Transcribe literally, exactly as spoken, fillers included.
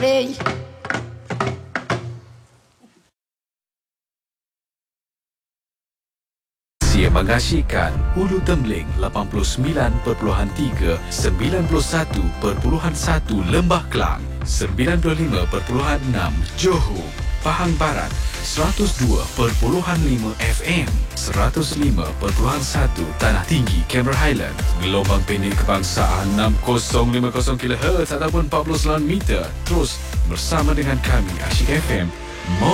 Hey. Sia mengasihkan Hulu Tembeling lapan puluh sembilan perpuluhan tiga, sembilan puluh satu perpuluhan satu Lembah Kelang, sembilan puluh lima perpuluhan enam Johor, Pahang Barat, seratus dua perpuluhan lima F M, seratus lima perpuluhan satu Tanah Tinggi, Cameron Highland, gelombang pendek kebangsaan enam kosong lima kosong kilohertz ataupun empat puluh sembilan meter. Terus bersama dengan kami Asyik F M.